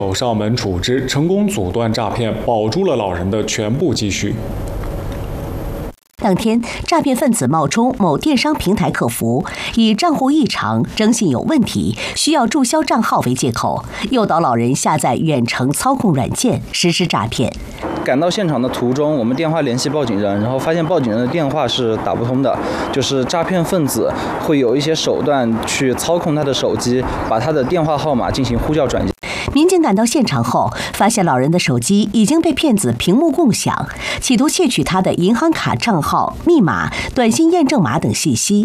上门处置，成功阻断诈骗，保住了老人的全部积蓄。 当天，诈骗分子冒充某电商平台客服，以账户异常、征信有问题、需要注销账号为借口，诱导老人下载远程操控软件，实施诈骗。 赶到现场的途中，我们电话联系报警人，然后发现报警人的电话是打不通的，就是诈骗分子会有一些手段去操控他的手机，把他的电话号码进行呼叫转接。 民警赶到现场后，发现老人的手机已经被骗子屏幕共享，企图窃取他的银行卡账号、密码、短信验证码等信息。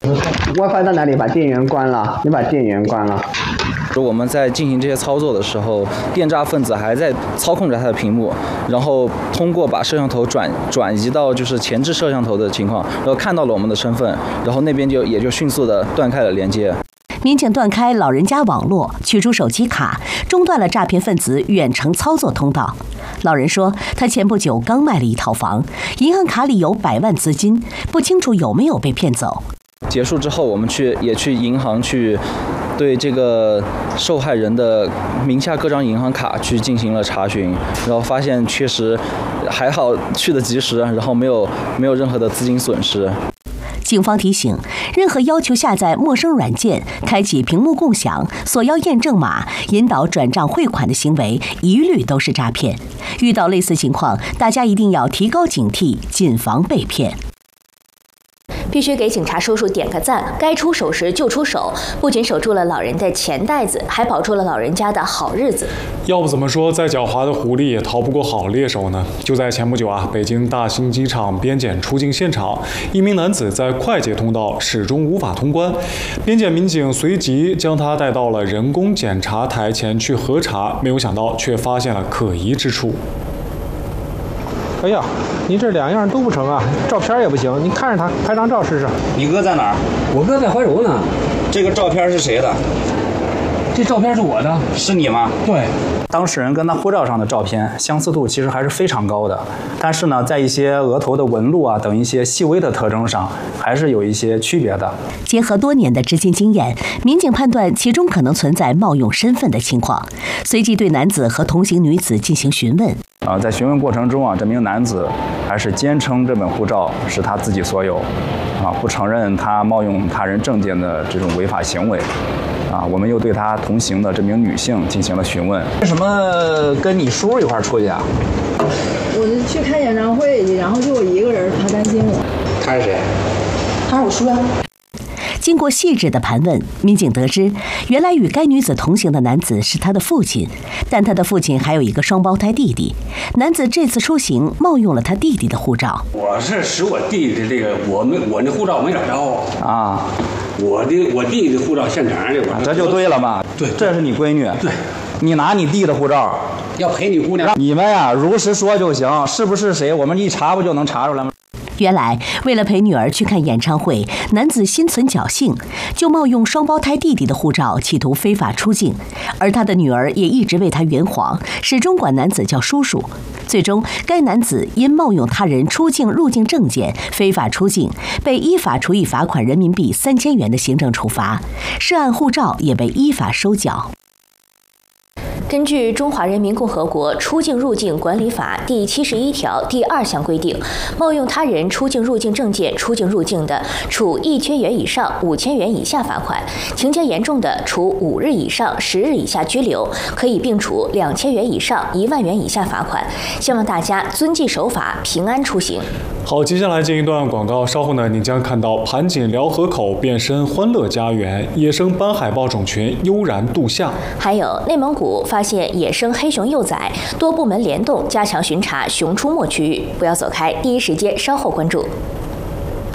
WiFi 到哪里？把电源关了，你把电源关了。 我们在进行这些操作的时候，电诈分子还在操控着他的屏幕，然后通过把摄像头转移到就是前置摄像头的情况，然后看到了我们的身份，然后那边也就迅速的断开了连接。 民警断开老人家网络，取出手机卡，中断了诈骗分子远程操作通道。老人说，他前不久刚卖了一套房，银行卡里有100万资金，不清楚有没有被骗走。 结束之后，我们也去银行去对这个受害人的名下各张银行卡去进行了查询，然后发现确实还好去得及时，然后没有任何的资金损失。 警方提醒，任何要求下载陌生软件、开启屏幕共享、索要验证码、引导转账汇款的行为，一律都是诈骗。遇到类似情况，大家一定要提高警惕，谨防被骗。 必须给警察叔叔点个赞，该出手时就出手，不仅守住了老人的钱袋子，还保住了老人家的好日子。 要不怎么说，再狡猾的狐狸也逃不过好猎手呢？就在前不久北京大兴机场边检出境现场，一名男子在快捷通道始终无法通关，边检民警随即将他带到了人工检查台前去核查，没有想到却发现了可疑之处。 哎呀，你这2样都不成啊，照片也不行，你看着他拍张照试试。 你哥在哪儿？ 我哥在怀柔呢。 这个照片是谁的？ 这照片是我的。 是你吗？ 对。 当事人跟他护照上的照片相似度其实还是非常高的，但是呢，在一些额头的纹路等一些细微的特征上，还是有一些区别的。 结合多年的执勤经验，民警判断其中可能存在冒用身份的情况，随即对男子和同行女子进行询问。 在询问过程中这名男子还是坚称这本护照是他自己所有，不承认他冒用他人证件的这种违法行为。我们又对他同行的这名女性进行了询问。 为什么跟你叔一块出去啊？ 我就去看演唱会去，然后就我一个人，他担心我。 他是谁？ 他是我叔啊。 经过细致的盘问，民警得知，原来与该女子同行的男子是她的父亲，但她的父亲还有一个双胞胎弟弟。男子这次出行冒用了他弟弟的护照。 我是使我弟弟这个，我那护照没找着啊。 我弟弟护照现成的， 这就对了吧？ 对， 这是你闺女。 对， 你拿你弟的护照， 要陪你姑娘。 你们如实说就行，是不是谁，我们一查不就能查出来吗？ 原来，为了陪女儿去看演唱会，男子心存侥幸，就冒用双胞胎弟弟的护照，企图非法出境。而他的女儿也一直为他圆谎，始终管男子叫叔叔。最终，该男子因冒用他人出境入境证件，非法出境，被依法处以罚款人民币3000元的行政处罚，涉案护照也被依法收缴。 根据《中华人民共和国出境入境管理法》第71条第2项规定，冒用他人出境入境证件出境入境的，处1000元以上5000元以下罚款；情节严重的，处5日以上10日以下拘留，可以并处2000元以上1万元以下罚款。希望大家遵纪守法，平安出行。 好，接下来进一段广告，稍后呢，您将看到盘锦辽河口变身欢乐家园，野生斑海豹种群悠然度夏。 还有内蒙古发现野生黑熊幼崽，多部门联动加强巡查熊出没区域。不要走开，第一时间稍后关注。